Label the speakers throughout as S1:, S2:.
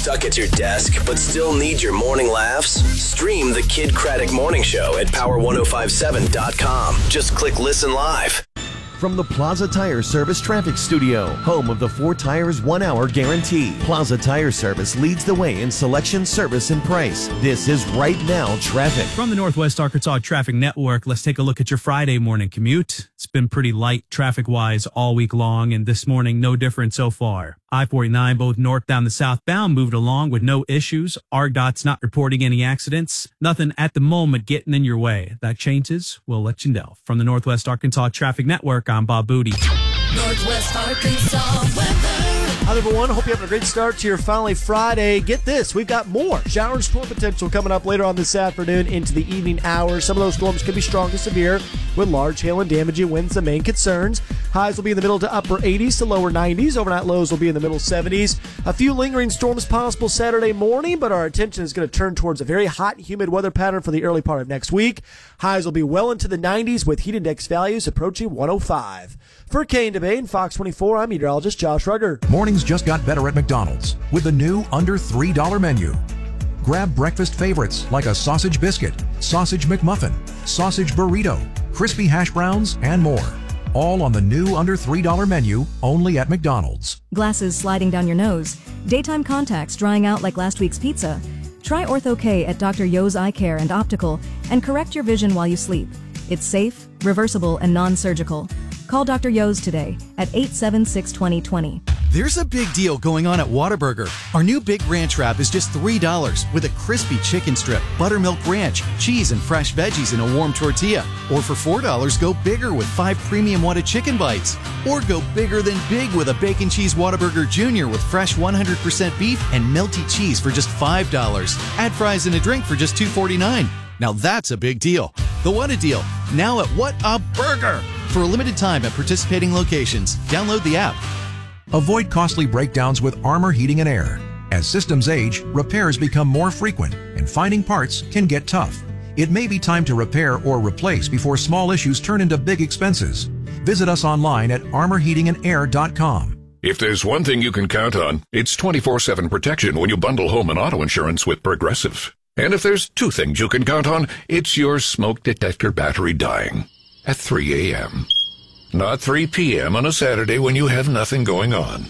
S1: Stuck at your desk but still need your morning laughs? Stream the Kid Craddock Morning Show at power1057.com. Just click listen live.
S2: From the Plaza Tire Service Traffic Studio, home of the 4 Tires 1 Hour Guarantee. Plaza Tire Service leads the way in selection, service, and price. This is Right Now Traffic.
S3: From the Northwest Arkansas Traffic Network, let's take a look at your Friday morning commute. It's been pretty light traffic-wise all week long, and this morning, no different so far. I-49, both northbound and southbound, moved along with no issues. RDOT's not reporting any accidents. Nothing at the moment getting in your way. If that changes, we'll let you know. From the Northwest Arkansas Traffic Network, I'm Bob Booty.
S4: Northwest Arkansas weather.
S5: Hi, everyone. Hope you're having a great start to your finally Friday. Get this. We've got more shower and storm potential coming up later on this afternoon into the evening hours. Some of those storms could be strong to severe with large hail and damaging winds the main concerns. Highs will be in the middle to upper 80s to lower 90s. Overnight lows will be in the middle 70s. A few lingering storms possible Saturday morning, but our attention is going to turn towards a very hot, humid weather pattern for the early part of next week. Highs will be well into the 90s with heat index values approaching 105. For Kane Debate and Fox 24, I'm meteorologist Josh Rugger.
S6: Mornings just got better at McDonald's with the new under $3 menu. Grab breakfast favorites like a sausage biscuit, sausage McMuffin, sausage burrito, crispy hash browns, and more. All on the new under $3 menu, only at McDonald's.
S7: Glasses sliding down your nose, daytime contacts drying out like last week's pizza. Try Ortho-K at Dr. Yo's Eye Care and Optical and correct your vision while you sleep. It's safe, reversible, and non-surgical. Call Dr. Yo's today at 876-2020.
S8: There's a big deal going on at Whataburger. Our new Big Ranch Wrap is just $3 with a crispy chicken strip, buttermilk ranch, cheese, and fresh veggies in a warm tortilla. Or for $4, go bigger with 5 premium Whata chicken bites. Or go bigger than big with a Bacon Cheese Whataburger Jr. with fresh 100% beef and melty cheese for just $5. Add fries and a drink for just $2.49. Now that's a big deal. The Whata Deal, now at What a Burger! For a limited time at participating locations. Download the app.
S6: Avoid costly breakdowns with Armor Heating and Air. As systems age, repairs become more frequent, and finding parts can get tough. It may be time to repair or replace before small issues turn into big expenses. Visit us online at armorheatingandair.com.
S9: If there's one thing you can count on, it's 24/7 protection when you bundle home and auto insurance with Progressive. And if there's 2 things you can count on, it's your smoke detector battery dying at 3 a.m. Not 3 p.m. on a Saturday when you have nothing going on,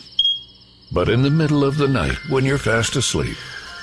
S9: but in the middle of the night when you're fast asleep.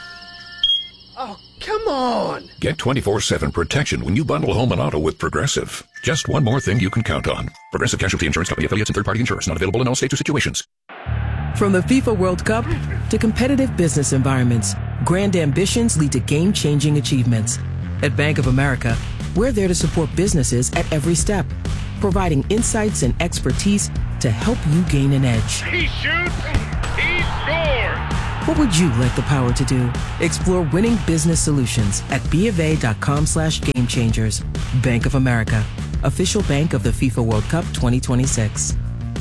S5: Oh, come on.
S9: Get 24/7 protection when you bundle home and auto with Progressive. Just one more thing you can count on. Progressive Casualty Insurance Company, affiliates, and third-party insurance. Not available in all states or situations.
S10: From the FIFA World Cup to competitive business environments, grand ambitions lead to game-changing achievements. At Bank of America, we're there to support businesses at every step, providing insights and expertise to help you gain an edge.
S11: He shoots, he scores!
S10: What would you like the power to do? Explore winning business solutions at BofA.com/gamechangers. Bank of America, official bank of the FIFA World Cup 2026.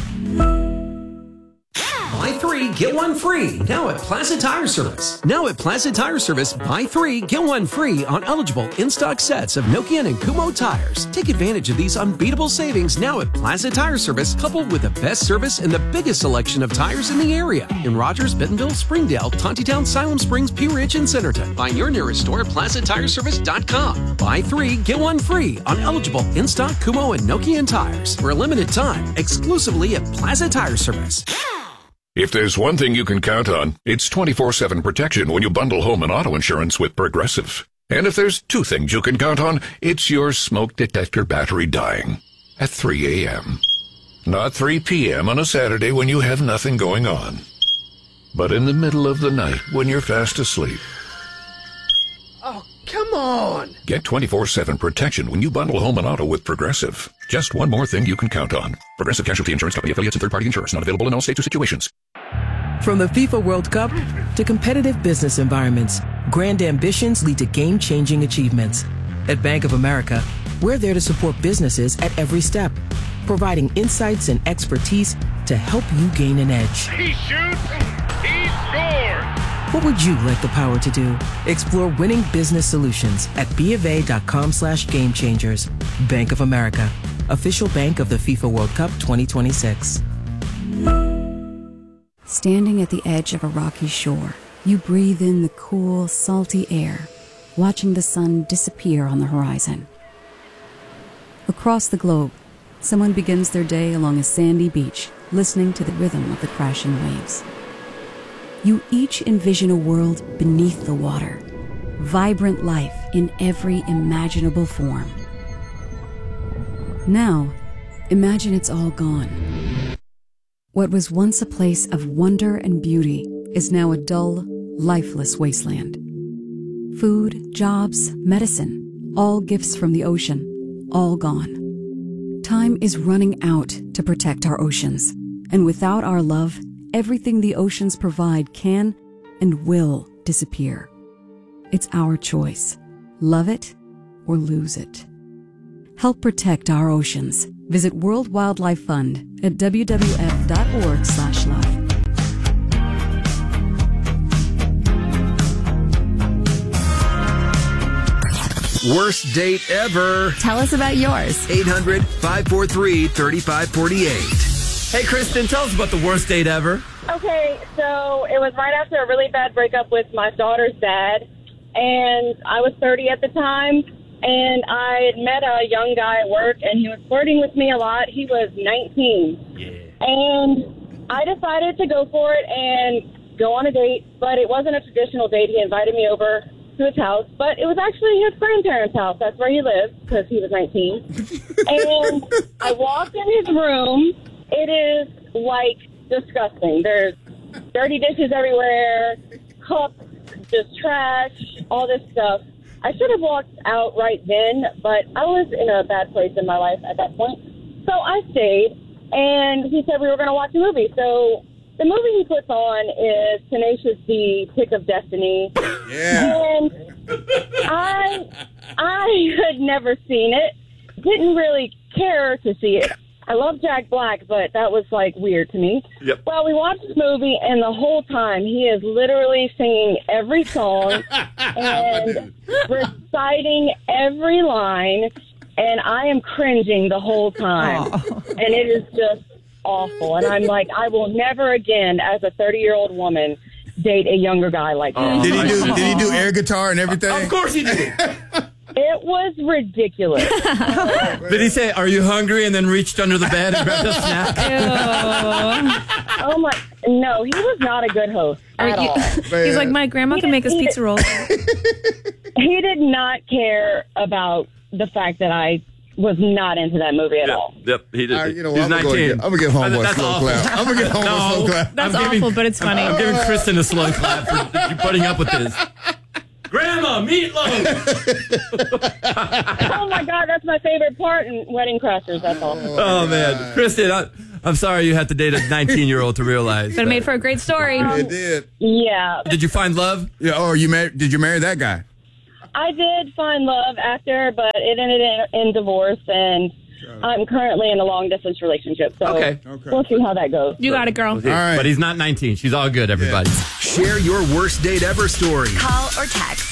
S12: Buy 3, get 1 free. Now at Plaza Tire Service. Now at Plaza Tire Service, buy 3, get 1 free on eligible in-stock sets of Nokian and Kumho tires. Take advantage of these unbeatable savings now at Plaza Tire Service, coupled with the best service and the biggest selection of tires in the area. In Rogers, Bentonville, Springdale, Tontitown, Siloam Springs, Pea Ridge, and Centerton. Find your nearest store at PlazaTireService.com. Buy 3, get 1 free on eligible in-stock Kumho and Nokian tires. For a limited time, exclusively at Plaza Tire Service.
S9: If there's one thing you can count on, it's 24/7 protection when you bundle home and auto insurance with Progressive. And if there's 2 things you can count on, it's your smoke detector battery dying at 3 a.m. Not 3 p.m. on a Saturday when you have nothing going on, but in the middle of the night when you're fast asleep.
S5: Oh, come on.
S9: Get 24/7 protection when you bundle home and auto with Progressive. Just one more thing you can count on. Progressive Casualty Insurance Company, affiliates, and third-party insurance. Not available in all states or situations.
S10: From the FIFA World Cup to competitive business environments, grand ambitions lead to game-changing achievements. At Bank of America, we're there to support businesses at every step, providing insights and expertise to help you gain an edge.
S11: He shoots, he scores!
S10: What would you like the power to do? Explore winning business solutions at BofA.com/gamechangers. Bank of America, official bank of the FIFA World Cup 2026.
S13: Standing at the edge of a rocky shore, You breathe in the cool, salty air, watching the sun disappear on the horizon. Across the globe, someone begins their day along a sandy beach, listening to the rhythm of the crashing waves. You each envision a world beneath the water, vibrant life in every imaginable form. Now, imagine it's all gone. What was once a place of wonder and beauty is now a dull, lifeless wasteland. Food, jobs, medicine, all gifts from the ocean, all gone. Time is running out to protect our oceans, and without our love, everything the oceans provide can and will disappear. It's our choice. Love it or lose it. Help protect our oceans. Visit World Wildlife Fund at wwf.org/love.
S14: Worst date ever.
S15: Tell us about yours.
S14: 800-543-3548. Hey, Kristen, tell us about the worst date ever.
S16: Okay, so it was right after a really bad breakup with my daughter's dad, and I was 30 at the time, and I had met a young guy at work, and he was flirting with me a lot. He was 19. Yeah. And I decided to go for it and go on a date, but it wasn't a traditional date. He invited me over to his house, but it was actually his grandparents' house. That's where he lived because he was 19. And I walked in his room. It is like disgusting. There's dirty dishes everywhere, cups, just trash, all this stuff. I should have walked out right then, but I was in a bad place in my life at that point. So I stayed, and he said we were going to watch a movie. So the movie he puts on is Tenacious D, Pick of Destiny. Yeah. And I had never seen it, didn't really care to see it. I love Jack Black, but that was, like, weird to me. Yep. Well, we watched this movie, and the whole time he is literally singing every song and reciting every line, and I am cringing the whole time. And it is just awful. And I'm like, I will never again, as a 30-year-old woman, date a younger guy like that.
S17: Did he do air guitar and everything?
S14: Of course he did.
S16: It was ridiculous.
S14: Did he say, "Are you hungry?" and then reached under the bed and grabbed a snack?
S16: Oh my! No, he was not a good host at all.
S15: He's like, my grandma can make us pizza rolls.
S16: He did not care about the fact that I was not into that movie at all.
S14: Yep, he did.
S17: You know,
S14: He's
S17: I'm
S14: 19.
S17: gonna give homeboy a slow clap. I'm gonna give homeboy a slow clap.
S15: That's awful, but it's funny.
S14: I'm giving Kristen a slow clap for putting up with this. Grandma, meatloaf!
S16: Oh my God, that's my favorite part in Wedding Crashers, that's all.
S14: Oh man. Kristen, I'm sorry you had to date a 19-year-old to realize.
S15: But it made for a great story.
S17: It did.
S16: Yeah.
S14: Did you find love?
S17: Yeah. Oh, did you marry that guy?
S16: I did find love after, but it ended in divorce, and I'm currently in a long-distance relationship, so we'll see how that goes.
S15: You got it, girl.
S14: All right. But he's not 19. She's all good, everybody.
S1: Yeah. Share your worst date ever story.
S4: Call or text.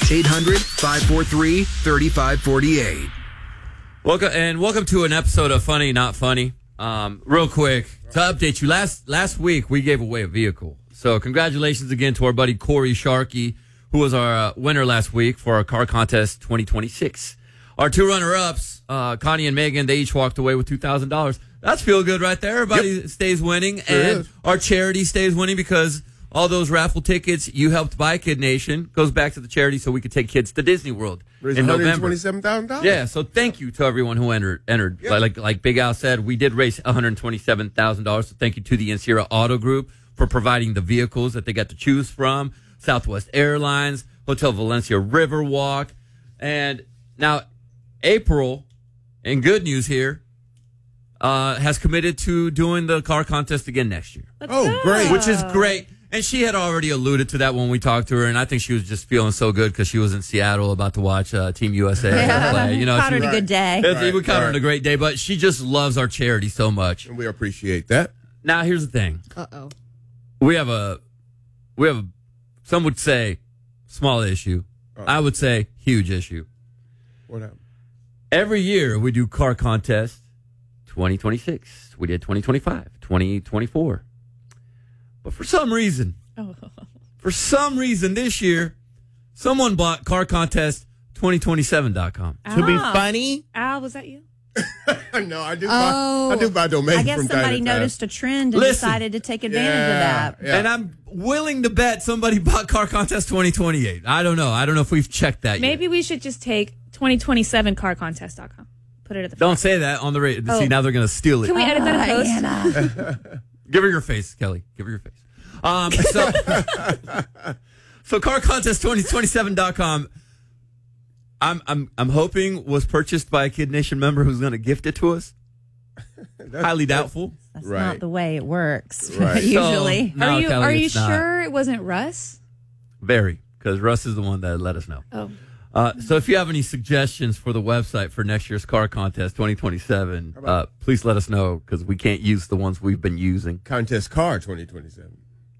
S1: 800-543-3548.
S14: Welcome to an episode of Funny Not Funny. Real quick, to update you, last week we gave away a vehicle. So congratulations again to our buddy Corey Sharkey, who was our winner last week for our car contest 2026. Our two runner-ups, Connie and Megan, they each walked away with $2,000. That's feel good right there. Everybody stays winning, and our charity stays winning because all those raffle tickets you helped buy, Kid Nation, goes back to the charity so we could take kids to Disney World in November.
S17: $127,000?
S14: Yeah, so thank you to everyone who entered. Yep. Like Big Al said, we did raise $127,000. So thank you to the Insira Auto Group for providing the vehicles that they got to choose from. Southwest Airlines, Hotel Valencia Riverwalk, and now April, and good news here, has committed to doing the car contest again next year.
S17: Great.
S14: Which is great. And she had already alluded to that when we talked to her, and I think she was just feeling so good because she was in Seattle about to watch Team USA play. You know,
S15: caught her in a good day.
S14: We caught her in a great day, but she just loves our charity so much.
S17: And we appreciate that.
S14: Now, here's the thing.
S15: Uh-oh.
S14: We have a, some would say, small issue. I would say, huge issue.
S17: What happened?
S14: Every year we do car contest 2026. We did 2025, 2024. But for some reason, For some reason this year, someone bought carcontest2027.com.
S18: To be funny?
S15: Al, was that you?
S17: No, I do buy domains
S19: I guess
S17: from
S19: somebody
S17: time to time.
S19: noticed a trend and decided to take advantage of that.
S17: Yeah.
S14: And I'm willing to bet somebody bought Car Contest 2028. I don't know. I don't know if we've checked that yet.
S15: Maybe we should just take 2027carcontest.com. Put it at the front.
S14: Don't say that on the radio.
S15: Oh.
S14: See, now they're going to steal it.
S15: Can we edit that in post?
S19: Anna.
S14: Give her your face, Kelly. Give her your face. So carcontest2027.com, I'm hoping was purchased by a Kid Nation member who's going to gift it to us. Highly doubtful.
S19: That's not the way it works.
S17: Right.
S19: Usually.
S14: So, no, Kelly,
S15: are you
S14: it's not.
S15: sure it wasn't Russ?
S14: Very, because Russ is the one that let us know.
S15: Oh.
S14: So if you have any suggestions for the website for next year's Car Contest 2027, please let us know, because we can't use the ones we've been using.
S17: Contest Car 2027.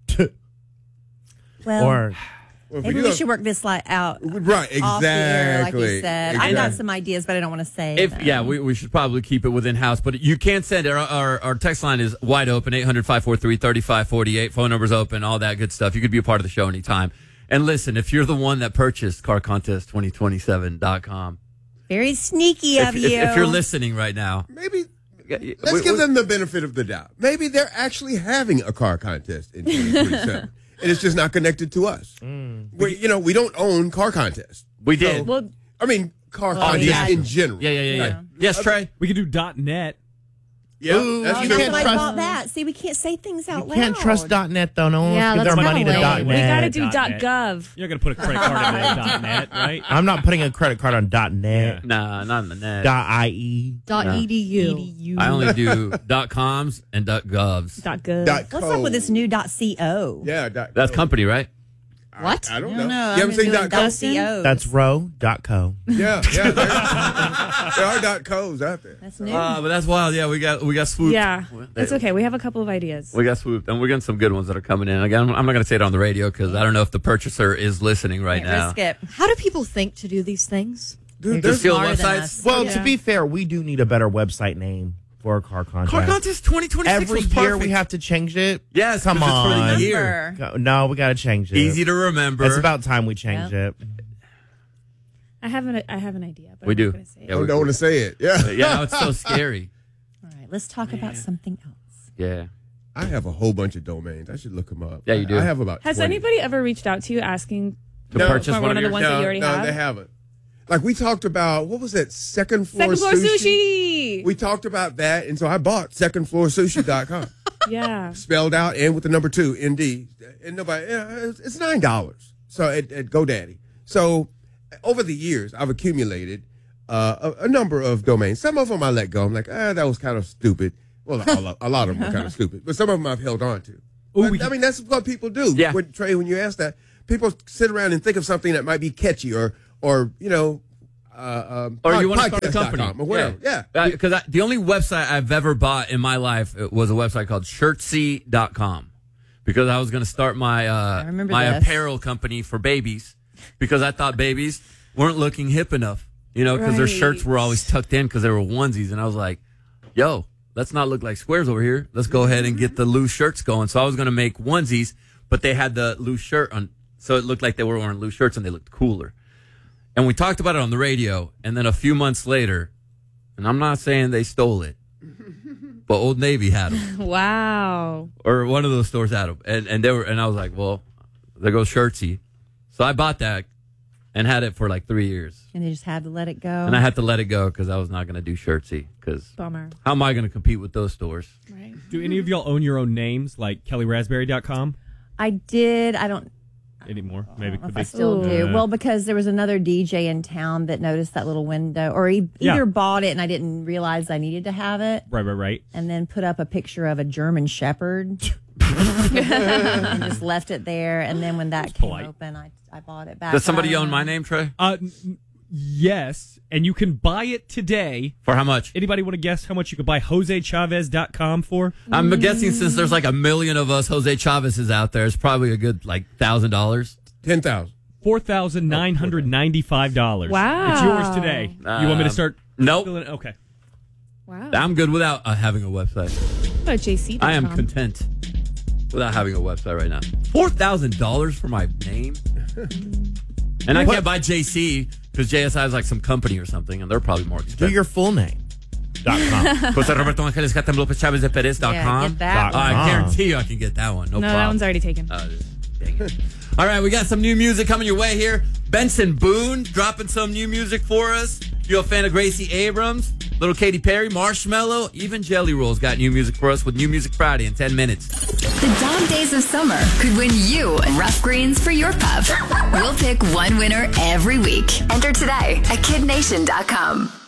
S19: Well,
S17: Well,
S19: maybe we should work this out.
S17: Right,
S19: Off the air, like you
S17: exactly.
S19: said. I got some ideas, but I don't want to say them.
S14: Yeah, we should probably keep it within house, but you can send it. Our text line is wide open, 800-543-3548. Phone number's open, all that good stuff. You could be a part of the show anytime. And listen, if you're the one that purchased carcontest2027.com,
S19: very sneaky of you.
S14: If you're listening right now,
S17: maybe let's give them the benefit of the doubt. Maybe they're actually having a car contest in 2027. And it's just not connected to us. We don't own car contests.
S14: We did.
S15: Well,
S17: I mean, car contests in general.
S14: Yeah. Yes, Trey?
S3: We could do .net.
S17: Yeah,
S19: Ooh,
S17: that's
S19: and
S17: true.
S19: that's why I bought that. See, we can't say things out loud.
S18: Can't trust .net though. No one
S19: Yeah,
S18: wants to give their
S19: that's
S18: money to
S19: kinda
S18: .net.
S19: lame.
S15: We got to do
S3: .net.
S15: .gov.
S3: You're not going to put a credit card in .net, right?
S18: I'm not putting a credit card on .net.
S14: Nah, not in the net.
S18: .ie.
S19: .edu.
S14: I only do .coms and .govs.
S15: .gov.
S19: What's up with this new .co?
S17: Yeah,
S14: That's company, right?
S19: What?
S17: I don't know.
S19: You
S17: haven't seen .co?
S19: .co.
S18: That's row.co.
S17: Yeah. There are .co's out there.
S19: That's new.
S14: But that's wild. Yeah, we got swooped.
S15: Yeah, it's okay. We have a couple of ideas.
S14: We got swooped, and we're getting some good ones that are coming in. Again, I'm not going to say it on the radio because I don't know if the purchaser is listening right now.
S19: Risk it.
S20: How do people think to do these things?
S17: Dude,
S14: To steal
S19: smarter than
S14: websites.
S19: us.
S18: Well,
S15: Yeah.
S18: to be fair, we do need a better website name for a car contest.
S14: Car Contest 2026
S18: Every
S14: was
S18: year
S14: perfect.
S18: we have to change it.
S14: Yes,
S18: Come
S14: 'cause it's for the
S18: on.
S14: year.
S18: No, we got to change it.
S14: Easy to remember.
S18: It's about time we change it.
S15: I have an idea, but
S14: We
S15: I'm
S14: do.
S15: not going to say it.
S14: Yeah,
S17: I don't want to say it. Yeah.
S14: Yeah, now it's so scary.
S19: All right, let's talk about something else.
S14: Yeah.
S17: I have a whole bunch of domains. I should look them up.
S14: Yeah, you do.
S17: I have about
S15: Has
S17: 20.
S15: anybody ever reached out to you asking
S14: To purchase
S15: for
S14: one of
S15: the
S14: yours?
S15: ones that you already
S17: no,
S15: have?
S17: they haven't. Like we talked about, what was that? Second floor
S15: sushi.
S17: We talked about that, and so I bought secondfloorsushi.com.
S15: Yeah.
S17: Spelled out and with the number 2, ND. And nobody, it's $9. So at GoDaddy. So over the years, I've accumulated a number of domains. Some of them I let go. I'm like, that was kind of stupid. Well, a lot of them are kind of stupid, but some of them I've held on to. But, I mean, that's what people do.
S14: Yeah.
S17: Trey, when you ask that, people sit around and think of something that might be catchy or
S14: or you want to start a company
S17: or whatever. Yeah.
S14: Because the only website I've ever bought in my life was a website called shirtsy.com, because I was going to start my
S19: this.
S14: apparel company for babies, because I thought babies weren't looking hip enough, because their shirts were always tucked in because they were onesies, and I was like, yo, let's not look like squares over here. Let's go ahead and get the loose shirts going. So I was going to make onesies, but they had the loose shirt on, so it looked like they were wearing loose shirts and they looked cooler. And we talked about it on the radio, and then a few months later, and I'm not saying they stole it, but Old Navy had them.
S15: Wow.
S14: Or one of those stores had them. And I was like, well, there goes Shirtsy. So I bought that and had it for like 3 years.
S19: And you just had to let it go.
S14: And I had to let it go because I was not going to do Shirtsy, because
S15: Bummer.
S14: how am I going to compete with those stores?
S15: Right.
S3: Do any of y'all own your own names, like KellyRaspberry.com?
S19: I did. I don't
S3: Anymore? Maybe
S19: know
S3: could
S19: if
S3: be.
S19: I still do. Well, because there was another DJ in town that noticed that little window, or he either bought it and I didn't realize I needed to have it.
S3: Right.
S19: And then put up a picture of a German Shepherd and just left it there. And then when that came open, I bought it back.
S14: Does somebody own my name, Trey?
S3: Yes, and you can buy it today.
S14: For how much?
S3: Anybody want to guess how much you could buy JoseChavez.com for?
S14: I'm guessing since there's like a million of us Jose Chavez's out there, it's probably a good like $1,000.
S17: $10,000.
S3: $4,995.
S15: Wow.
S3: It's yours today. You want me to start?
S14: Nope.
S3: Okay.
S15: Wow.
S14: I'm good without having a website.
S15: What about JC.com?
S14: I am content. without having a website right now. $4,000 for my name? And I can't buy JC because JSI is like some company or something, and they're probably more expensive.
S18: Do your full name.
S14: Jose Roberto Angeles Catem Lopez Chavez de Perez.com.
S19: Yeah, get that one.
S14: I guarantee you I can get that one. No problem.
S15: that one's already taken.
S14: Dang it. All right, we got some new music coming your way here. Benson Boone dropping some new music for us. You a fan of Gracie Abrams, Little Katy Perry, Marshmello, even Jelly Roll's got new music for us with New Music Friday in 10 minutes.
S21: The dog days of summer could win you rough greens for your pup. We'll pick one winner every week. Enter today at kidnation.com.